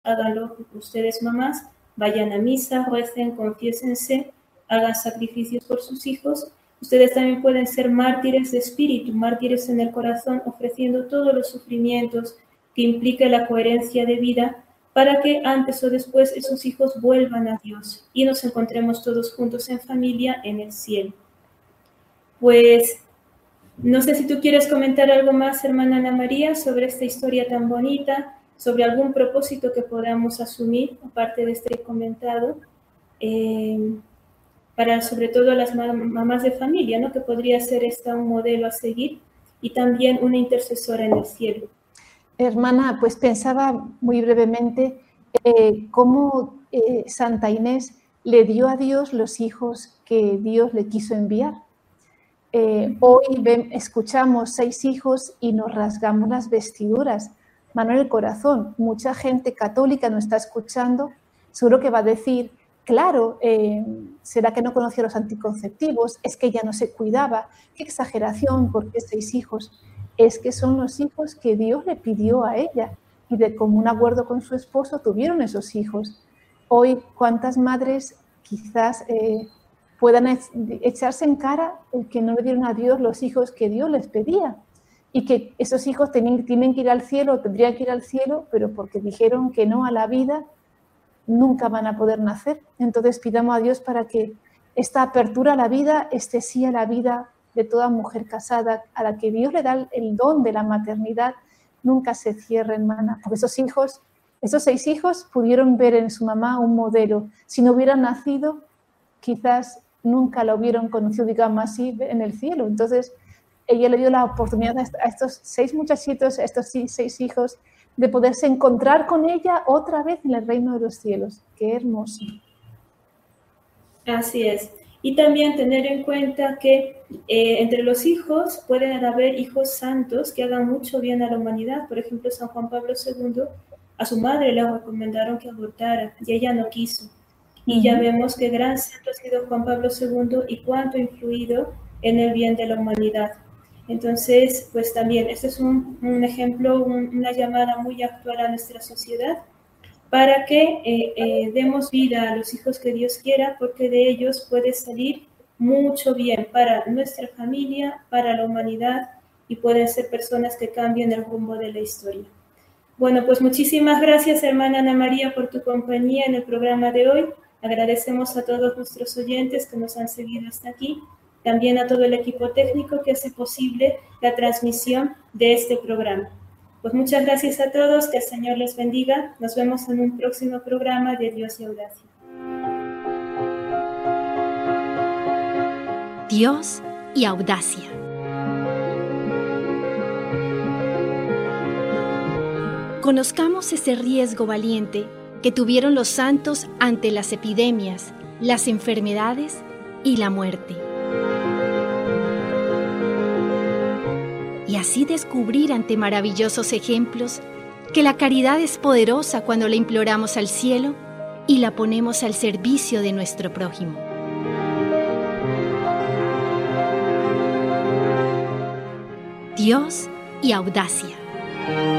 háganlo ustedes mamás, vayan a misa, recen, confiésense, hagan sacrificios por sus hijos. Ustedes también pueden ser mártires de espíritu, mártires en el corazón, ofreciendo todos los sufrimientos que implica la coherencia de vida, para que antes o después esos hijos vuelvan a Dios y nos encontremos todos juntos en familia en el cielo. Pues no sé si tú quieres comentar algo más, hermana Ana María, sobre esta historia tan bonita, sobre algún propósito que podamos asumir, aparte de este comentado, para sobre todo las mamás de familia, ¿no? Que podría ser esta un modelo a seguir y también una intercesora en el cielo. Hermana, pues pensaba muy brevemente cómo Santa Inés le dio a Dios los hijos que Dios le quiso enviar. Hoy escuchamos 6 hijos y nos rasgamos las vestiduras, mano en el corazón. Mucha gente católica nos está escuchando, seguro que va a decir, claro, ¿será que no conocía los anticonceptivos? Es que ella no se cuidaba. Qué exageración, ¿por qué 6 hijos? Es que son los hijos que Dios le pidió a ella y de común acuerdo con su esposo tuvieron esos hijos. Hoy, ¿cuántas madres quizás puedan echarse en cara el que no le dieron a Dios los hijos que Dios les pedía? Y que esos hijos tienen que ir al cielo, tendrían que ir al cielo, pero porque dijeron que no a la vida, nunca van a poder nacer. Entonces pidamos a Dios para que esta apertura a la vida, este sí a la vida de toda mujer casada, a la que Dios le da el don de la maternidad, nunca se cierre, hermana, porque esos 6 hijos pudieron ver en su mamá un modelo. Si no hubieran nacido, quizás nunca la hubieran conocido, digamos así, en el cielo. Entonces, ella le dio la oportunidad a estos 6 muchachitos, a estos 6 hijos, de poderse encontrar con ella otra vez en el reino de los cielos. ¡Qué hermoso! Así es. Y también tener en cuenta que entre los hijos pueden haber hijos santos que hagan mucho bien a la humanidad. Por ejemplo, San Juan Pablo II, a su madre le recomendaron que abortara y ella no quiso. Y ya vemos qué gran santo ha sido Juan Pablo II y cuánto ha influido en el bien de la humanidad. Entonces, pues también, este es un ejemplo, una llamada muy actual a nuestra sociedad, para que demos vida a los hijos que Dios quiera, porque de ellos puede salir mucho bien para nuestra familia, para la humanidad, y pueden ser personas que cambien el rumbo de la historia. Bueno, pues muchísimas gracias, hermana Ana María, por tu compañía en el programa de hoy. Agradecemos a todos nuestros oyentes que nos han seguido hasta aquí, también a todo el equipo técnico que hace posible la transmisión de este programa. Pues muchas gracias a todos, que el Señor les bendiga. Nos vemos en un próximo programa de Dios y Audacia. Dios y Audacia. Conozcamos ese riesgo valiente que tuvieron los santos ante las epidemias, las enfermedades y la muerte. Y así descubrir ante maravillosos ejemplos que la caridad es poderosa cuando la imploramos al cielo y la ponemos al servicio de nuestro prójimo. Dios y Audacia.